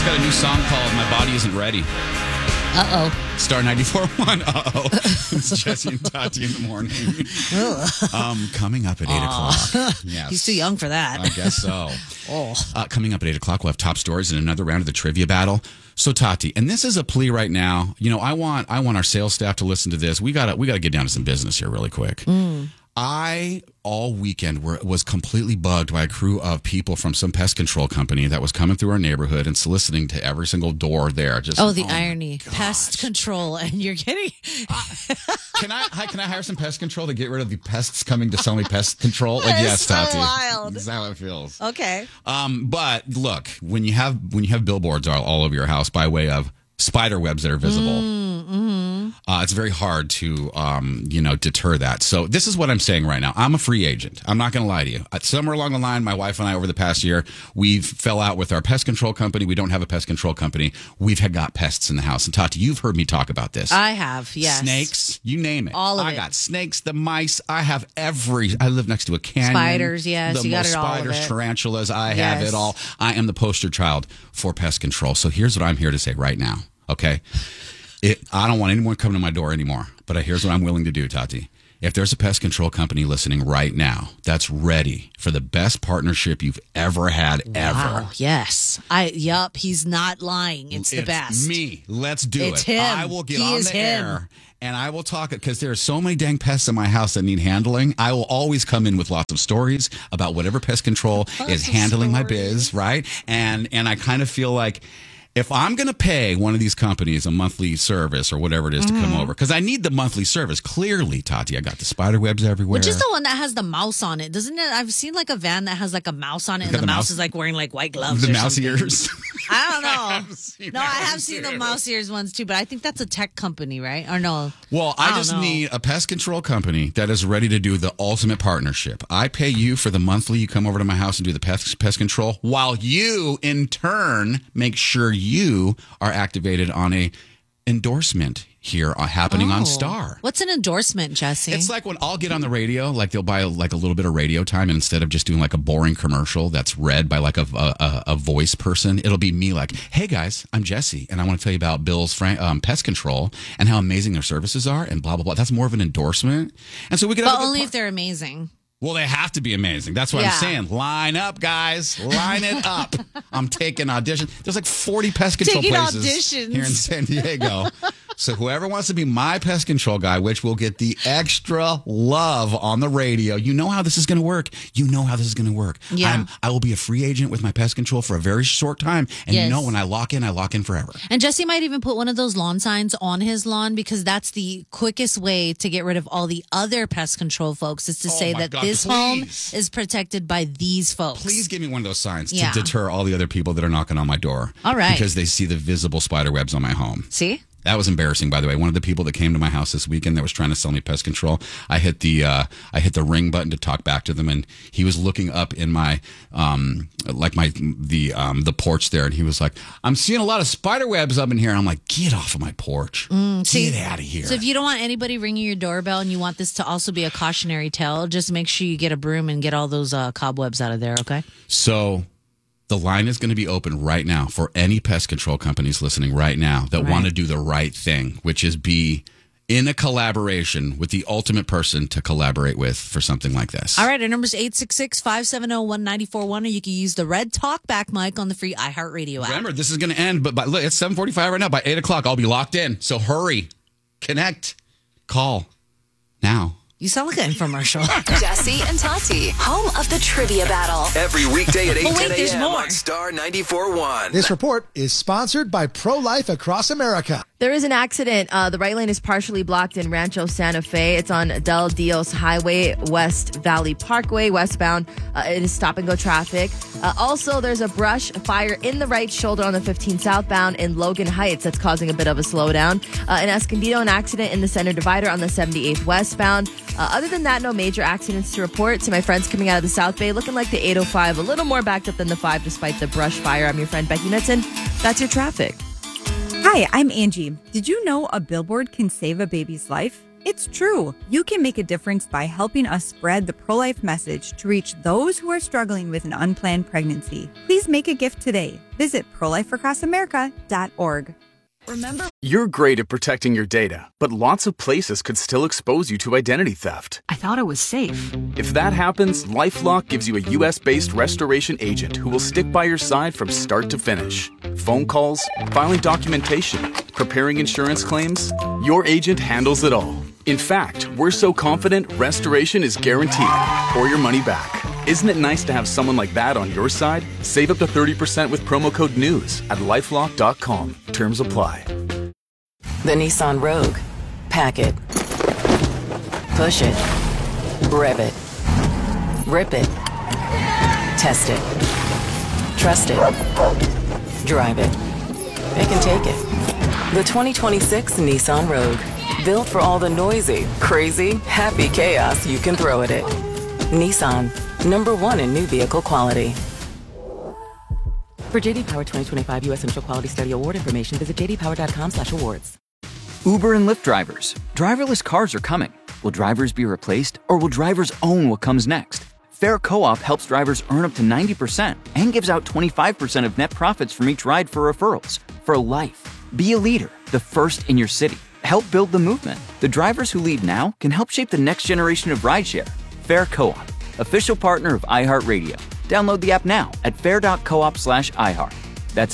She's got a new song called My Body Isn't Ready. Uh-oh. Star 94.1. Uh-oh. It's Jesse and Tati in the morning. Coming up at 8 o'clock. Yes. He's too young for that. I guess so. Oh. Coming up at 8 o'clock, we'll have top stories and another round of the trivia battle. So, Tati, and this is a plea right now. You know, I want our sales staff to listen to this. We gotta get down to some business here really quick. I, all weekend, was completely bugged by a crew of people from some pest control company that was coming through our neighborhood and soliciting to every single door there. The irony. Pest control, and you're getting... Can I hire some pest control to get rid of the pests coming to sell me pest control? Like, yes, so Tati. wild. That's how it feels. Okay. But look, when you have billboards all over your house by way of spider webs that are visible, it's very hard to deter that. So this is what I'm saying right now. I'm a free agent. I'm not going to lie to you. Somewhere along the line, my wife and I, over the past year, we've fell out with our pest control company. We don't have a pest control company. We've got pests in the house. And Tati, you've heard me talk about this. I have, yes. Snakes, you name it. All of it. I got snakes, the mice. I have I live next to a canyon. Spiders, yes. You got it all. Spiders, tarantulas. I have it all. I am the poster child for pest control. So here's what I'm here to say right now. Okay. I don't want anyone coming to my door anymore, but here's what I'm willing to do, Tati. If there's a pest control company listening right now that's ready for the best partnership you've ever had, ever. Yes. He's not lying. It's the best. Me. Let's do it. It's him. I will get He on is the him. air and I will talk because there are so many dang pests in my house that need handling. I will always come in with lots of stories about whatever pest control is handling my biz, right? And I kind of feel like, if I'm going to pay one of these companies a monthly service or whatever it is to come over, because I need the monthly service. Clearly, Tati, I got the spider webs everywhere. Which is the one that has the mouse on it, doesn't it? I've seen like a van that has like a mouse on it, and the mouse is like wearing like white gloves. The or mouse something. ears. I don't know. I have seen the mouse ears ones too, but I think that's a tech company, right? Or no? Well, I just need a pest control company that is ready to do the ultimate partnership. I pay you for the monthly. You come over to my house and do the pest control, while you, in turn, make sure you are activated on a endorsement here happening on Star. What's an endorsement, Jesse? It's like when I'll get on the radio, like they'll buy like a little bit of radio time, and instead of just doing like a boring commercial that's read by like a voice person, it'll be me like, hey guys, I'm Jesse, and I want to tell you about Bill's pest control and how amazing their services are and blah, blah, blah. That's more of an endorsement. And so we could but only if they're amazing. Well, they have to be amazing. That's what I'm saying. Line up, guys. Line it up. I'm taking auditions. There's like 40 pest control places auditions here in San Diego. So whoever wants to be my pest control guy, which will get the extra love on the radio, you know how this is going to work. Yeah. I will be a free agent with my pest control for a very short time. And you know when I lock in forever. And Jesse might even put one of those lawn signs on his lawn, because that's the quickest way to get rid of all the other pest control folks, is to say that this home is protected by these folks. Please give me one of those signs to deter all the other people that are knocking on my door. All right. Because they see the visible spider webs on my home. See? That was embarrassing, by the way. One of the people that came to my house this weekend that was trying to sell me pest control, I hit the ring button to talk back to them, and he was looking up in my the porch there, and he was like, "I'm seeing a lot of spider webs up in here." And I'm like, "Get off of my porch! Get out of here!" So if you don't want anybody ringing your doorbell and you want this to also be a cautionary tale, just make sure you get a broom and get all those cobwebs out of there. Okay. So the line is going to be open right now for any pest control companies listening right now that want to do the right thing, which is be in a collaboration with the ultimate person to collaborate with for something like this. All right, our number is 866-570-1941, or you can use the red talkback mic on the free iHeartRadio app. Remember, this is going to end, but look, it's 7:45 right now. By 8 o'clock, I'll be locked in. So hurry, connect, call now. You sound like an infomercial. Jesse and Tati, home of the trivia battle. Every weekday at 8 Oh, wait, 10 there's a.m. more. on Star 94.1. This report is sponsored by Pro-Life Across America. There is an accident. The right lane is partially blocked in Rancho Santa Fe. It's on Del Dios Highway, West Valley Parkway, westbound. It is stop-and-go traffic. Also, there's a brush fire in the right shoulder on the 15 southbound in Logan Heights that's causing a bit of a slowdown. In Escondido, an accident in the center divider on the 78th westbound. Other than that, no major accidents to report. To my friends coming out of the South Bay, looking like the 805, a little more backed up than the 5 despite the brush fire. I'm your friend Becky Knudsen. That's your traffic. Hi, I'm Angie. Did you know a billboard can save a baby's life? It's true. You can make a difference by helping us spread the pro-life message to reach those who are struggling with an unplanned pregnancy. Please make a gift today. Visit prolifeacrossamerica.org. Remember, you're great at protecting your data, but lots of places could still expose you to identity theft. I thought it was safe. If that happens, LifeLock gives you a U.S.-based restoration agent who will stick by your side from start to finish. Phone calls, filing documentation, preparing insurance claims, your agent handles it all. In fact, we're so confident restoration is guaranteed or your money back. Isn't it nice to have someone like that on your side? Save up to 30% with promo code NEWS at LifeLock.com. Terms apply. The Nissan Rogue. Pack it. Push it. Rev it. Rip it. Test it. Trust it. Drive it. It can take it. The 2026 Nissan Rogue. Built for all the noisy, crazy, happy chaos you can throw at it. Nissan. #1 in new vehicle quality. For JD Power 2025 U.S. Initial Quality Study Award information, visit jdpower.com/awards. Uber and Lyft drivers. Driverless cars are coming. Will drivers be replaced, or will drivers own what comes next? Fair Co-op helps drivers earn up to 90% and gives out 25% of net profits from each ride for referrals. For life. Be a leader, the first in your city. Help build the movement. The drivers who lead now can help shape the next generation of rideshare. Fair Co-op. Official partner of iHeartRadio. Download the app now at fair.coop/iHeart. That's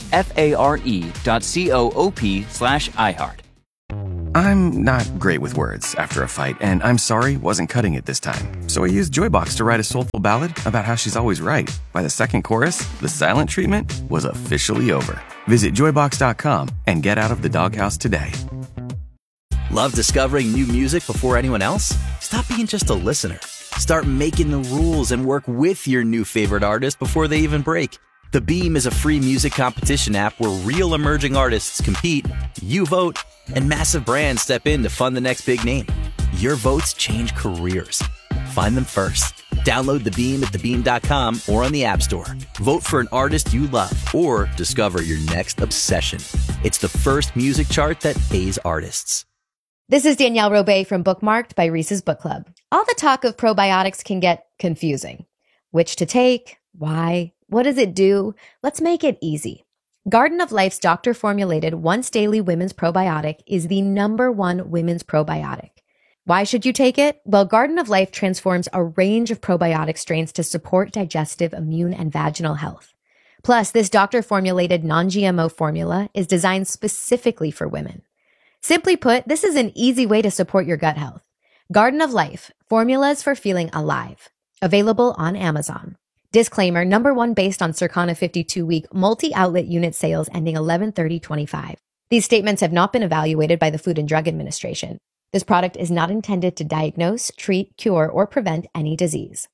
FARE.coop/iHeart. I'm not great with words after a fight, and I'm sorry wasn't cutting it this time. So I used Joybox to write a soulful ballad about how she's always right. By the second chorus, the silent treatment was officially over. Visit Joybox.com and get out of the doghouse today. Love discovering new music before anyone else? Stop being just a listener. Start making the rules and work with your new favorite artist before they even break. The Beam is a free music competition app where real emerging artists compete, you vote, and massive brands step in to fund the next big name. Your votes change careers. Find them first. Download The Beam at thebeam.com or on the App Store. Vote for an artist you love or discover your next obsession. It's the first music chart that pays artists. This is Danielle Robay from Bookmarked by Reese's Book Club. All the talk of probiotics can get confusing. Which to take? Why? What does it do? Let's make it easy. Garden of Life's doctor-formulated once-daily women's probiotic is the #1 women's probiotic. Why should you take it? Well, Garden of Life transforms a range of probiotic strains to support digestive, immune, and vaginal health. Plus, this doctor-formulated non-GMO formula is designed specifically for women. Simply put, this is an easy way to support your gut health. Garden of Life, formulas for feeling alive. Available on Amazon. Disclaimer, #1 based on Circana 52-week multi-outlet unit sales ending 11/30/25. These statements have not been evaluated by the Food and Drug Administration. This product is not intended to diagnose, treat, cure, or prevent any disease.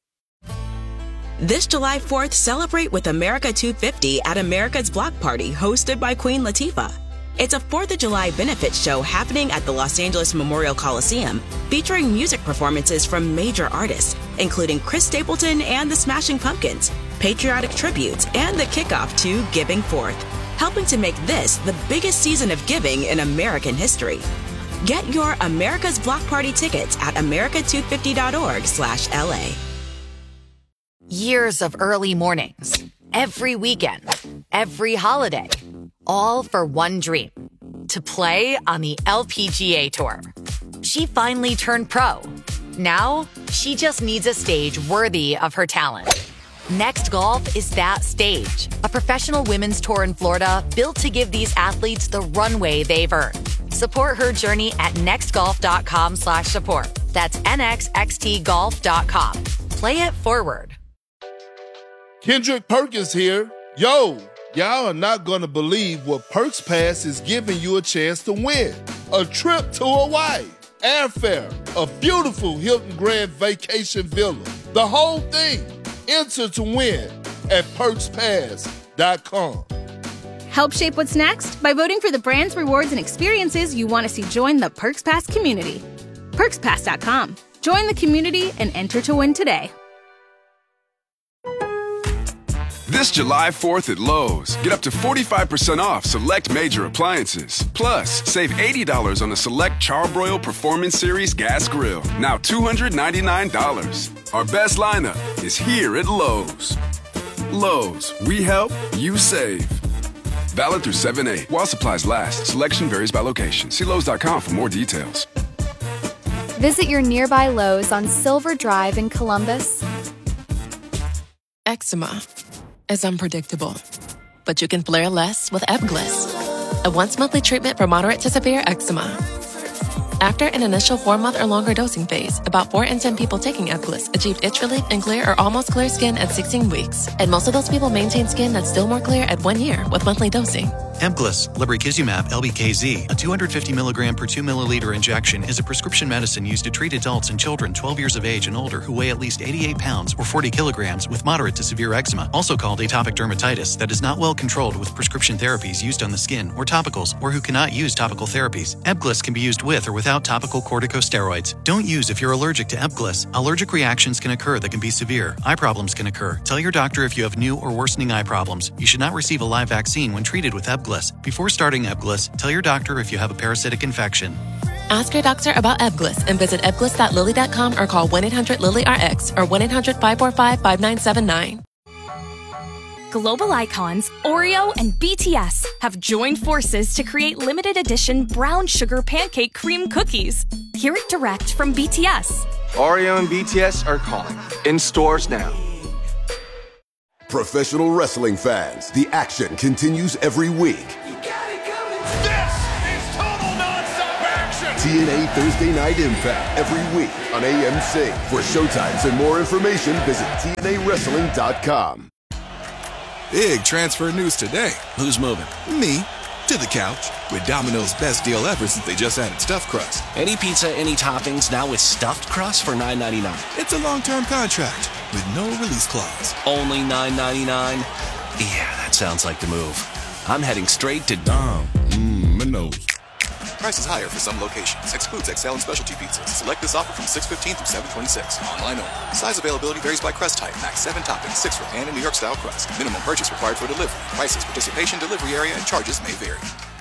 This July 4th, celebrate with America 250 at America's Block Party, hosted by Queen Latifah. It's a 4th of July benefit show happening at the Los Angeles Memorial Coliseum, featuring music performances from major artists, including Chris Stapleton and the Smashing Pumpkins, patriotic tributes, and the kickoff to Giving Forth, helping to make this the biggest season of giving in American history. Get your America's Block Party tickets at america250.org/LA. Years of early mornings, every weekend, every holiday, all for one dream, to play on the LPGA Tour. She finally turned pro. Now, she just needs a stage worthy of her talent. Next Golf is that stage, a professional women's tour in Florida built to give these athletes the runway they've earned. Support her journey at nextgolf.com/support. That's nxxtgolf.com. Play it forward. Kendrick Perkins here. Yo, y'all are not going to believe what Perks Pass is giving you a chance to win. A trip to Hawaii, airfare, a beautiful Hilton Grand Vacation Villa. The whole thing. Enter to win at PerksPass.com. Help shape what's next by voting for the brands, rewards, and experiences you want to see join the Perks Pass community. PerksPass.com. Join the community and enter to win today. This July 4th at Lowe's, get up to 45% off select major appliances. Plus, save $80 on a select Charbroil Performance Series gas grill. Now $299. Our best lineup is here at Lowe's. Lowe's, we help, you save. Valid through 7/8. While supplies last, selection varies by location. See Lowe's.com for more details. Visit your nearby Lowe's on Silver Drive in Columbus. Eczema is unpredictable, but you can flare less with Ebglyss, a once-monthly treatment for moderate to severe eczema. After an initial 4-month or longer dosing phase, about 4 in 10 people taking Ebglyss achieved itch relief and clear or almost clear skin at 16 weeks. And most of those people maintain skin that's still more clear at 1 year with monthly dosing. Ebglyss, lebrikizumab LBKZ, a 250 milligram per 2 milliliter injection, is a prescription medicine used to treat adults and children 12 years of age and older who weigh at least 88 pounds or 40 kilograms with moderate to severe eczema, also called atopic dermatitis, that is not well controlled with prescription therapies used on the skin or topicals, or who cannot use topical therapies. Ebglyss can be used with or without topical corticosteroids. Don't use if you're allergic to Ebglyss. Allergic reactions can occur that can be severe. Eye problems can occur. Tell your doctor if you have new or worsening eye problems. You should not receive a live vaccine when treated with Ebglyss. Before starting Ebglyss, tell your doctor if you have a parasitic infection. Ask your doctor about Ebglyss and visit ebglyss.lilly.com or call 1-800-LILY-RX or 1-800-545-5979. Global icons Oreo and BTS have joined forces to create limited edition brown sugar pancake cream cookies. Hear it direct from BTS. Oreo and BTS are calling. In stores now. Professional wrestling fans, the action continues every week. TNA Thursday Night Impact every week on AMC. For showtimes and more information, visit TNAWrestling.com. Big transfer news today. Who's moving? Me. To the couch. With Domino's best deal ever since they just added stuffed crust. Any pizza, any toppings, now with stuffed crust for $9.99. It's a long-term contract with no release clause. Only $9.99? Yeah, that sounds like the move. I'm heading straight to Domino's. Price is higher for some locations. Excludes XL and specialty pizzas. Select this offer from 6/15 through 7/26. Online only. Size availability varies by crust type. Max 7 toppings, 6 for pan and New York style crust. Minimum purchase required for delivery. Prices, participation, delivery area, and charges may vary.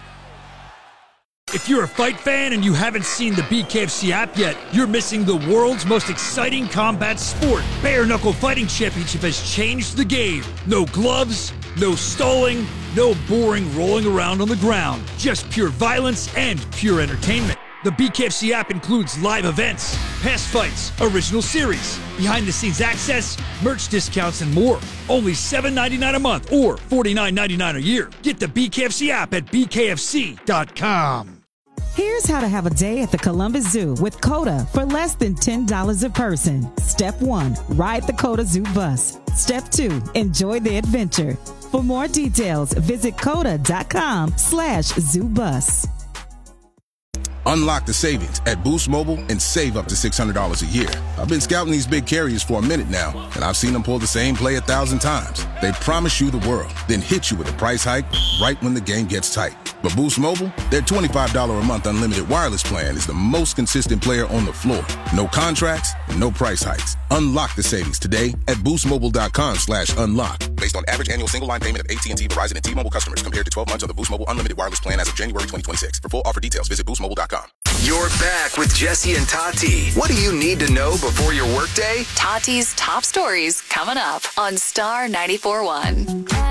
If you're a fight fan and you haven't seen the BKFC app yet, you're missing the world's most exciting combat sport. Bare Knuckle Fighting Championship has changed the game. No gloves, no stalling, no boring rolling around on the ground. Just pure violence and pure entertainment. The BKFC app includes live events, past fights, original series, behind-the-scenes access, merch discounts, and more. Only $7.99 a month or $49.99 a year. Get the BKFC app at bkfc.com. Here's how to have a day at the Columbus Zoo with COTA for less than $10 a person. Step 1, ride the COTA Zoo bus. Step 2, enjoy the adventure. For more details, visit COTA.com/ZooBus. Unlock the savings at Boost Mobile and save up to $600 a year. I've been scouting these big carriers for a minute now, and I've seen them pull the same play 1,000 times. They promise you the world, then hit you with a price hike right when the game gets tight. But Boost Mobile, their $25 a month unlimited wireless plan is the most consistent player on the floor. No contracts, no price hikes. Unlock the savings today at boostmobile.com/unlock. Based on average annual single line payment of AT&T, Verizon, and T-Mobile customers compared to 12 months of the Boost Mobile unlimited wireless plan as of January 2026. For full offer details, visit boostmobile.com. You're back with Jesse and Tati. What do you need to know before your workday? Tati's top stories coming up on Star 94.1.